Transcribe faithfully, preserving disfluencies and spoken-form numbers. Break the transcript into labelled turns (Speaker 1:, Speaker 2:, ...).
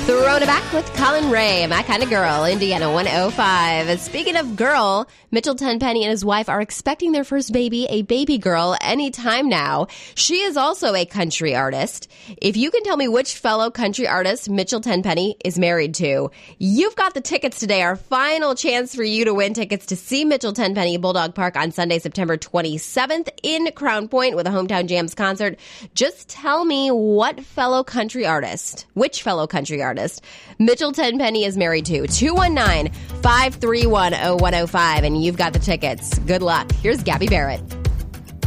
Speaker 1: Throwing it back with Colin Ray, My Kind of Girl, Indiana one oh five. Speaking of girl, Mitchell Tenpenny and his wife are expecting their first baby, a baby girl, anytime now. She is also a country artist. If you can tell me which fellow country artist Mitchell Tenpenny is married to, you've got the tickets today. Our final chance for you to win tickets to see Mitchell Tenpenny Bulldog Park on Sunday, September twenty-seventh in Crown Point with a Hometown Jams concert. Just tell me what fellow country artist, which fellow country artist Mitchell Tenpenny is married to. two one nine, five three one, oh one oh five, and you've got the tickets. Good luck. Here's Gabby Barrett.